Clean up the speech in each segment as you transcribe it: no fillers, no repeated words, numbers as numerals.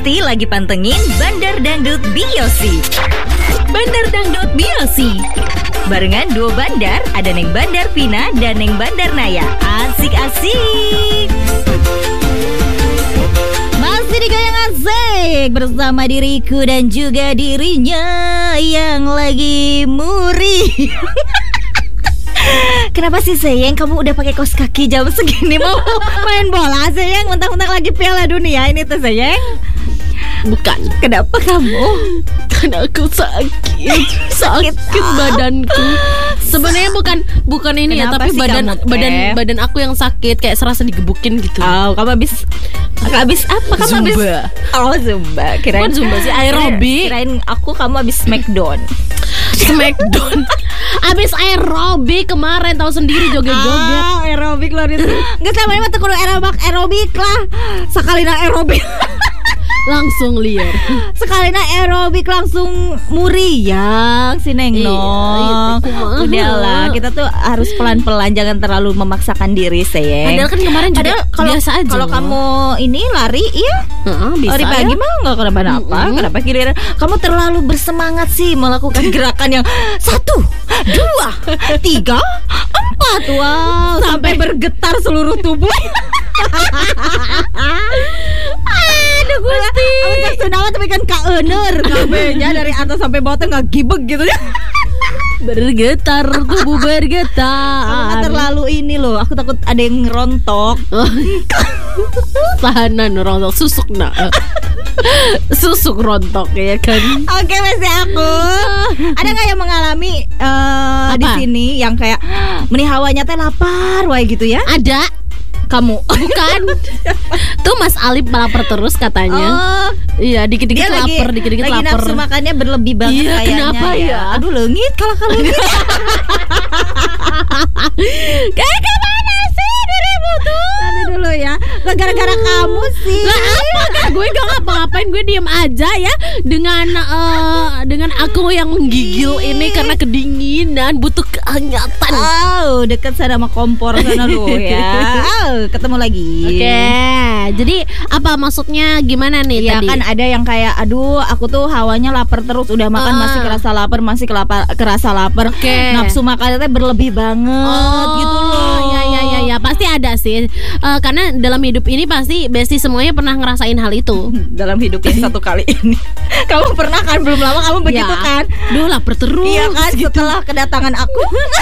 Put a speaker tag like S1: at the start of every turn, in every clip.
S1: Besti lagi pantengin Bandar Dangdut Biosi. Bandar Dangdut Biosi. Barengan duo bandar, ada Neng Bandar Vina dan Neng Bandar Naya. Asik-asik. Masih di Goyang Asik bersama diriku dan juga dirinya yang lagi muri. Kenapa sih sayang kamu udah pakai kaos kaki jam segini mau main bola sayang? Mentang-mentang lagi Piala Dunia ini tuh sayang.
S2: Bukan.
S1: Kenapa kamu?
S2: Karena aku sakit badanku. Sebenarnya bukan ini. Kenapa ya, tapi badan aku yang sakit, kayak serasa digebukin gitu.
S1: Oh, kamu habis apa? Kamu
S2: Zumba.
S1: Zumba. Kirain
S2: Zumba sih, aerobik.
S1: Kirain kamu habis Smackdown.
S2: Abis aerobik kemarin, tahu sendiri joget-joget.
S1: Aerobik loh itu. Enggak sama mah kudu aerobik lah. Sakalina aerobik.
S2: Langsung liar.
S1: Sekalinya aerobik langsung muriang si Neng Nong. Udahlah, kita tuh harus pelan-pelan, jangan terlalu memaksakan diri sayang.
S2: Padahal kan kemarin juga biasa aja. Kalau
S1: kamu ini lari, iya.
S2: Bisa.
S1: Lari pagi mah nggak kenapa-napa. Kenapa giliran kamu terlalu bersemangat sih melakukan gerakan yang 1, 2, 3, 4. Wow, sampai bergetar seluruh tubuh. Aduh Gusti, aku cek sunawat tapi kan kaener kabehnya dari atas sampai bawah tuh nggak gibeg gitu ya.
S2: Bergetar, tubuh bergetar.
S1: Aku kan terlalu ini loh, aku takut ada yang ngerontok.
S2: Tahanan rontok, susuk nak. Susuk rontok ya kan.
S1: Oke, masih aku. Ada nggak yang mengalami di sini yang kayak meni hawanya teh lapar, wae gitu ya?
S2: Ada. Kamu bukan. Tuh Mas Alip lapar terus katanya.
S1: Oh,
S2: iya, dikit-dikit lapar, dikit-dikit lapar.
S1: Lagi nafsu makannya berlebih banget kayaknya.
S2: Kenapa ya?
S1: Aduh, leungit kalau leungit. Kayak kemana sih dirimu tuh? Nanti dulu ya. Gara-gara kamu sih.
S2: Lah apa kan? Gue gak ngapa-ngapain, gue diem aja ya. Dengan aku yang menggigil ini karena kedinginan, butuh kehangatan.
S1: Oh, dekat sana sama kompor sana lu ya. Ketemu lagi.
S2: Oke. Jadi apa maksudnya, gimana nih
S1: ya,
S2: tadi?
S1: Kan ada yang kayak aduh aku tuh hawanya lapar terus, udah makan masih kerasa lapar, kerasa lapar. Nafsu makannya berlebih banget gitu loh.
S2: Ya pasti ada sih. Karena dalam hidup ini pasti Besti semuanya pernah ngerasain hal itu.
S1: Dalam hidup yang satu kali ini. Kamu pernah kan, belum lama kamu begitu kan?
S2: Duh, lapar terus.
S1: Iya kan, setelah kedatangan aku.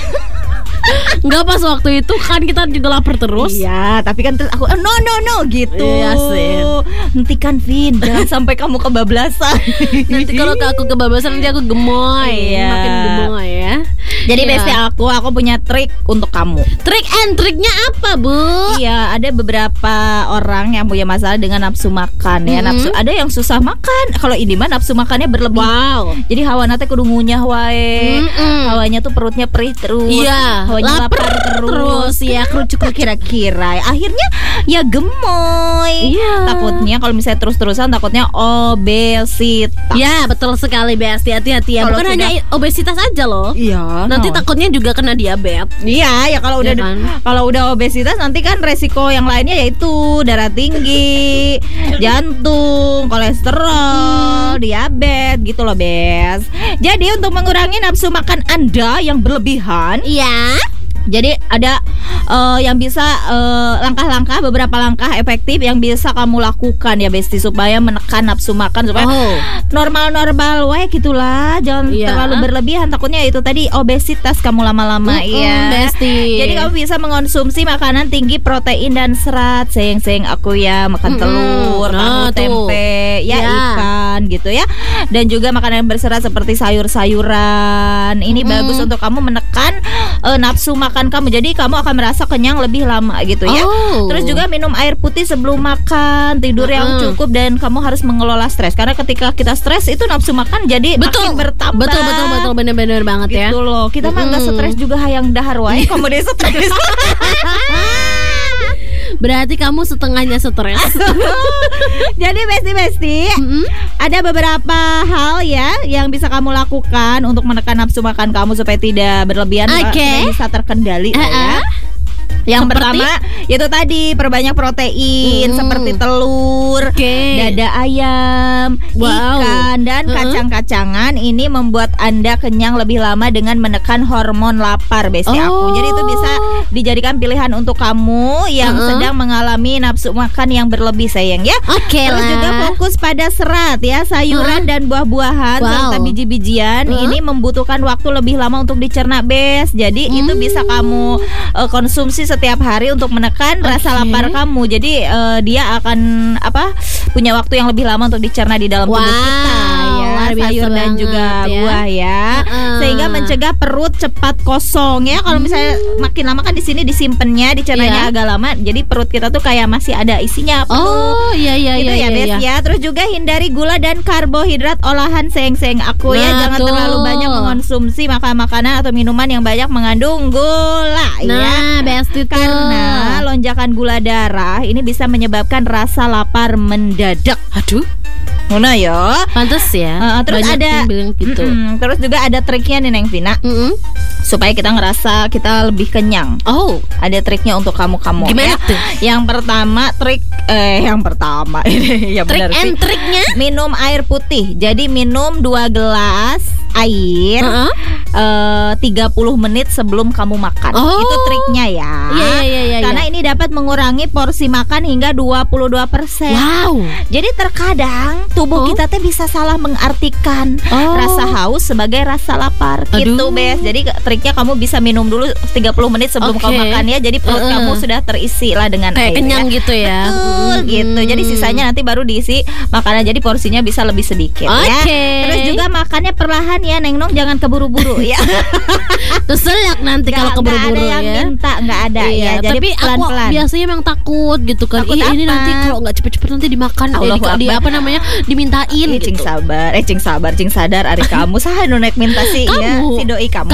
S2: Enggak, pas waktu itu kan kita juga lapar terus.
S1: Iya, tapi kan terus aku no gitu.
S2: Iya sih.
S1: Hentikan Vin, jangan sampai kamu kebablasan.
S2: Nanti kalau aku kebablasan nanti aku gemoy.
S1: Iya.
S2: Makin gemoy ya.
S1: Jadi Besti aku punya trik untuk kamu.
S2: Trik and triknya apa, Bu?
S1: Iya, ada beberapa orang yang punya masalah dengan nafsu makan ya. Ada yang susah makan. Kalau ini mah nafsu makannya berlebih.
S2: Wow.
S1: Jadi hawana teh kudu ngunyah wae. Hawanya tuh perutnya perih terus.
S2: Iya.
S1: Lapar terus ya, kerucuk kira-kira. Akhirnya ya gemoy.
S2: Iya.
S1: Takutnya kalau misalnya terus-terusan takutnya obesitas.
S2: Ya, betul sekali Besti, hati-hati ya.
S1: Bukan
S2: hanya obesitas aja loh.
S1: Iya.
S2: Nanti takutnya juga kena diabetes.
S1: Iya, ya kalau udah
S2: kan?
S1: Kalau udah obesitas nanti kan resiko yang lainnya yaitu darah tinggi, jantung, kolesterol, diabetes gitu loh, Bes. Jadi untuk mengurangi nafsu makan Anda yang berlebihan,
S2: iya.
S1: Jadi ada yang bisa langkah-langkah, beberapa langkah efektif yang bisa kamu lakukan ya Besti, supaya menekan nafsu makan, supaya normal-normal wae gitulah, jangan terlalu berlebihan, takutnya itu tadi obesitas kamu lama-lama ya
S2: Besti.
S1: Jadi kamu bisa mengonsumsi makanan tinggi protein dan serat, sayang aku ya, makan telur, tahu, tempe, ikan gitu ya, dan juga makanan yang berserat seperti sayur-sayuran. Ini bagus untuk kamu menekan nafsu makan kamu, jadi kamu akan merasa kenyang lebih lama gitu ya. Terus juga minum air putih sebelum makan, tidur yang cukup, dan kamu harus mengelola stres, karena ketika kita stres itu nafsu makan jadi makin bertambah.
S2: Betul, bener-bener banget
S1: gitu
S2: ya.
S1: Gitu loh, kita mah nggak stres juga hayang dahar wae, kamu deh stres.
S2: Berarti kamu setengahnya stres.
S1: Jadi Besti, ada beberapa hal ya yang bisa kamu lakukan untuk menekan nafsu makan kamu supaya tidak berlebihan, dan bisa terkendali ya. Yang pertama itu tadi perbanyak protein seperti telur, dada ayam, ikan dan kacang-kacangan. Ini membuat Anda kenyang lebih lama dengan menekan hormon lapar, besti aku. Jadi itu bisa dijadikan pilihan untuk kamu yang sedang mengalami nafsu makan yang berlebih, sayang ya. Terus juga fokus pada serat ya, sayuran dan buah-buahan serta biji-bijian. Ini membutuhkan waktu lebih lama untuk dicerna, Bes. Jadi itu bisa kamu konsumsi setiap hari untuk menekan rasa lapar kamu. Jadi dia akan punya waktu yang lebih lama untuk dicerna di dalam tubuh kita ya, sayur dan juga buah ya. Sehingga mencegah perut cepat kosong ya. Kalau misalnya makin lama kan di sini disimpannya, dicernanya agak lama. Jadi perut kita tuh kayak masih ada isinya penuh. Itu ya, Bes ya. Terus juga hindari gula dan karbohidrat olahan, sayang-sayang aku ya. Jangan terlalu banyak mengonsumsi makanan atau minuman yang banyak mengandung gula ya. Besti karena lonjakan gula darah ini bisa menyebabkan rasa lapar mendadak.
S2: Aduh.
S1: Mana ya?
S2: Pantes ya.
S1: Terus
S2: banyak
S1: ada
S2: yang bilang gitu.
S1: Terus juga ada triknya nih Neng Vina. Supaya kita ngerasa kita lebih kenyang. Ada triknya untuk kamu-kamu.
S2: Gimana tuh?
S1: Yang pertama ini ya
S2: trik and triknya
S1: minum air putih. Jadi minum 2 gelas air 30 menit sebelum kamu makan. Itu triknya ya. Karena ini dapat mengurangi porsi makan hingga 22%. Jadi terkadang tubuh kita teh bisa salah mengartikan rasa haus sebagai rasa lapar. Gitu, Bes. Jadi triknya kamu bisa minum dulu 30 menit sebelum kamu makan ya. Jadi perut kamu sudah terisi lah dengan air.
S2: Kenyang gitu ya.
S1: Betul gitu. Jadi sisanya nanti baru diisi makanan. Jadi porsinya bisa lebih sedikit ya. Terus juga makannya perlahan ya, Neng Nong, jangan keburu-buru ya.
S2: Terus selak nanti kalau keburu-buru ya.
S1: Nggak ada yang minta, nggak ada ya. Jadi
S2: tapi
S1: pelan-pelan.
S2: Aku biasanya memang takut gitu kan. Ini nanti kalau nggak cepet-cepet nanti dimakan. Dimintain gitu.
S1: Cing sadar ari kamu saha nu naik minta sih ya, si doi kamu.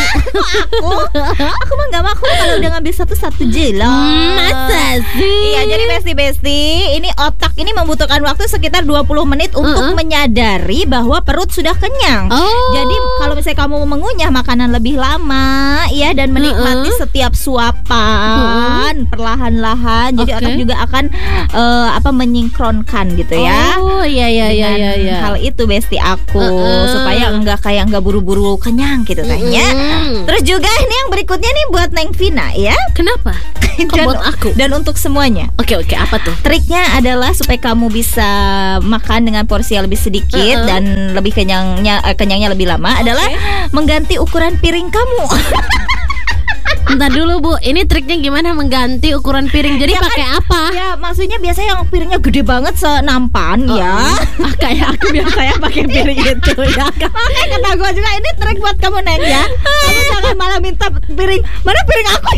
S1: Aku mah enggak mau kalau udah ngambil satu-satu jelas.
S2: Masa sih?
S1: Iya, jadi besti, ini otak ini membutuhkan waktu sekitar 20 menit untuk menyadari bahwa perut sudah kenyang. Jadi kalau misalnya kamu mengunyah makanan lebih lama ya dan menikmati setiap suapan perlahan-lahan. Jadi otak juga akan menyingkronkan gitu ya. Hal itu besti aku supaya enggak buru-buru kenyang gitu tehnya. Terus juga ini yang berikutnya nih buat Neng Vina ya.
S2: Kenapa? Buat aku
S1: dan untuk semuanya.
S2: Oke, apa tuh?
S1: Triknya adalah supaya kamu bisa makan dengan porsi yang lebih sedikit dan lebih kenyangnya lebih lama adalah mengganti ukuran piring kamu.
S2: Bentar dulu Bu, ini triknya gimana mengganti ukuran piring? Jadi ya pakai apa?
S1: Ya maksudnya biasanya yang piringnya gede banget senampan ya.
S2: Kayak aku biasanya pakai piring itu ya.
S1: Makanya kata gue juga ini trik buat kamu Neng ya. Kamu jangan malah minta piring. Mana piring aku?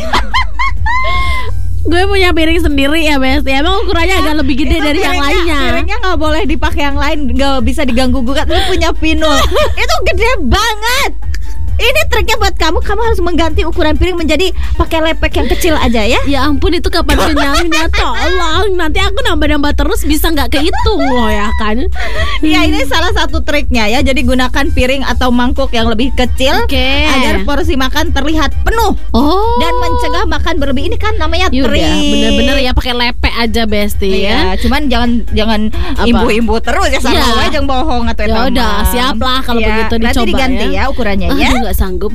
S2: Gue punya piring sendiri ya Bes. Ya emang ukurannya agak lebih gede dari yang lainnya.
S1: Piringnya gak boleh dipakai yang lain, gak bisa diganggu gugat. Lu punya Pinul. Itu gede banget. Ini triknya buat kamu harus mengganti ukuran piring menjadi pakai lepek yang kecil aja ya.
S2: Ya ampun, itu kapan kenyangnya? Tolong, nanti aku nambah-nambah terus bisa nggak kehitung loh ya kan.
S1: Ya ini salah satu triknya ya. Jadi gunakan piring atau mangkuk yang lebih kecil agar porsi makan terlihat penuh dan mencegah makan berlebih. Ini kan namanya trik.
S2: Bener-bener ya pakai lepek aja Besti ya.
S1: Cuman jangan imbu-imbu terus ya sama aja jangan bohong atau
S2: ya udah siap lah kalau begitu dicoba.
S1: Nanti diganti ya ukurannya ya.
S2: Nggak sanggup.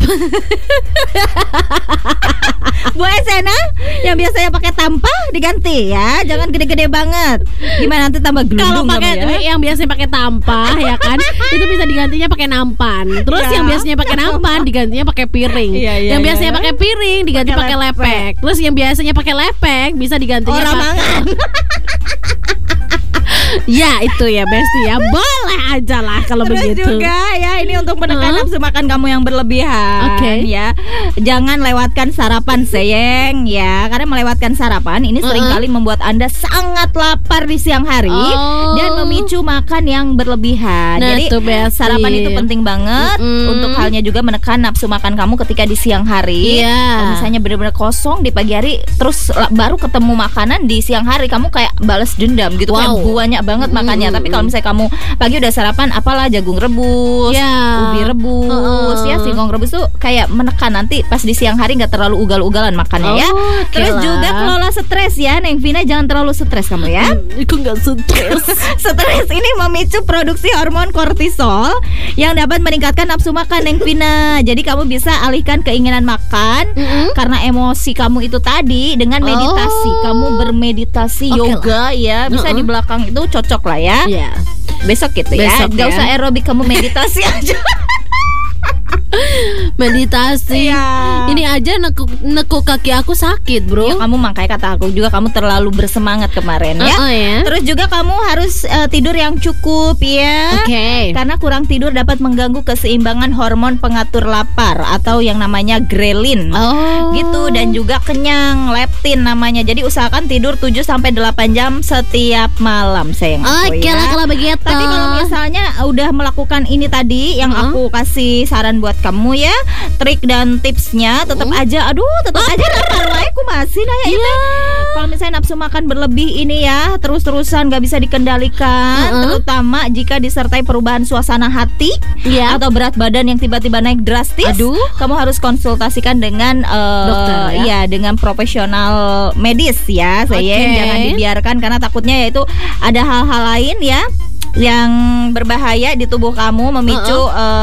S1: Bu Esena yang biasanya pakai tampah diganti ya, jangan gede-gede banget. Gimana nanti tambah gelundung?
S2: Kalau pakai yang biasanya pakai tampah ya kan, itu bisa digantinya pakai nampan. Terus yang biasanya pakai nampan digantinya pakai piring. Yang biasanya pakai piring diganti pakai lepek. Terus yang biasanya pakai lepek bisa digantinya
S1: ramangan.
S2: Ya itu ya Besti ya, boleh aja lah kalau begitu.
S1: Terus juga ya ini untuk menekan nafsu makan kamu yang berlebihan ya. Jangan lewatkan sarapan sayang ya. Karena melewatkan sarapan ini seringkali membuat Anda sangat lapar di siang hari dan memicu makan yang berlebihan. Jadi sarapan itu penting banget untuk halnya juga menekan nafsu makan kamu ketika di siang hari. Kalau misalnya benar-benar kosong di pagi hari terus baru ketemu makanan di siang hari, kamu kayak balas dendam gitu, kayak banyak banget makannya. Tapi kalau misalnya kamu pagi pagi udah sarapan apalah jagung rebus, ubi rebus, ya singkong rebus tuh kayak menekan nanti pas di siang hari nggak terlalu ugal-ugalan makannya ya. Terus juga kelola stres ya, Neng Vina, jangan terlalu stres kamu ya.
S2: Aku nggak stres.
S1: Stres ini memicu produksi hormon kortisol yang dapat meningkatkan nafsu makan, Neng Vina. Jadi kamu bisa alihkan keinginan makan karena emosi kamu itu tadi dengan meditasi. Kamu bermeditasi, yoga ya, bisa di belakang itu cocok lah ya. Besok gitu ya. Gak usah aerobik, kamu meditasi aja.
S2: Meditasi. Ini aja nekuk kaki aku sakit, bro.
S1: Ya, kamu makanya kata aku juga kamu terlalu bersemangat kemarin ya. Terus juga kamu harus tidur yang cukup ya. Karena kurang tidur dapat mengganggu keseimbangan hormon pengatur lapar atau yang namanya grelin. Gitu, dan juga kenyang, leptin namanya. Jadi usahakan tidur 7 sampai 8 jam setiap malam, sayang.
S2: Oke lah kalau begitu.
S1: Tapi kalau misalnya udah melakukan ini tadi yang aku kasih saran buat kamu ya, trik dan tipsnya, tetap aja lapar wae masih nah ya itu. Kalau misalnya nafsu makan berlebih ini ya, terus-terusan gak bisa dikendalikan, terutama jika disertai perubahan suasana hati atau berat badan yang tiba-tiba naik drastis, kamu harus konsultasikan dengan dokter ya, dengan profesional medis ya, sayang. Jangan dibiarkan karena takutnya yaitu ada hal-hal lain ya yang berbahaya di tubuh kamu, memicu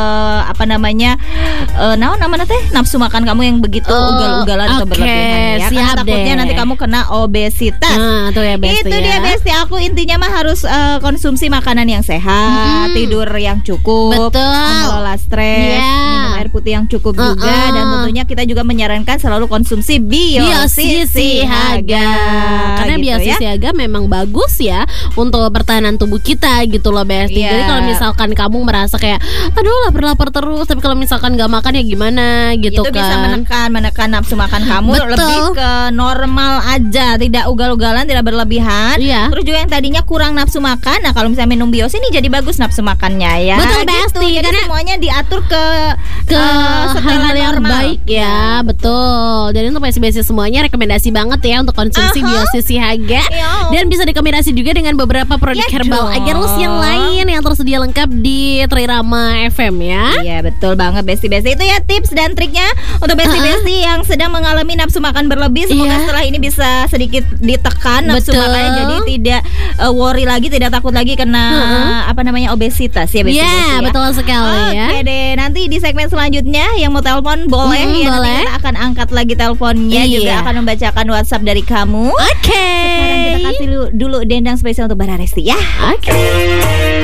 S1: nafsu makan kamu yang begitu ugal-ugalan atau berlebihan ya. Karena takutnya nanti kamu kena obesitas. Itu dia Besti, aku intinya mah harus konsumsi makanan yang sehat, tidur yang cukup, mengelola stres, minum air putih yang cukup juga, dan tentunya kita juga menyarankan selalu konsumsi Biosi Sihaga.
S2: Karena
S1: gitu
S2: Biosi Sihaga memang bagus ya untuk pertahanan tubuh kita gitu loh, Besti. Jadi kalau misalkan kamu merasa kayak aduh lapar terus, tapi kalau misalkan gak makan ya gimana gitu,
S1: itu
S2: kan
S1: bisa menekan nafsu makan kamu lebih ke normal aja, tidak ugal-ugalan, tidak berlebihan. Terus juga yang tadinya kurang nafsu makan, nah kalau misalnya minum Biosi ini jadi bagus nafsu makannya ya.
S2: Betul, Besti.
S1: Jadi karena semuanya diatur ke
S2: hal-hal yang baik ya. Betul. Jadi untuk Besti semuanya rekomendasi banget ya untuk konsumsi Biosi Sihaga. Dan bisa dikombinasi juga dengan beberapa produk herbal agarus yang lain yang tersedia lengkap di Trirama FM ya.
S1: Iya betul banget Besti-Besti. Itu ya tips dan triknya untuk Besti-Besti yang sedang mengalami nafsu makan berlebih. Semoga setelah ini bisa sedikit ditekan nafsu makannya, jadi tidak worry lagi, tidak takut lagi kena obesitas ya Besti-Besti ya.
S2: Betul sekali ya.
S1: Oke deh, nanti di segmen selanjutnya yang mau telepon boleh ya,
S2: boleh.
S1: nanti kita akan angkat lagi teleponnya, juga akan membacakan WhatsApp dari kamu. Sekarang kita kasih dulu dendang spesial untuk Bara Resti ya.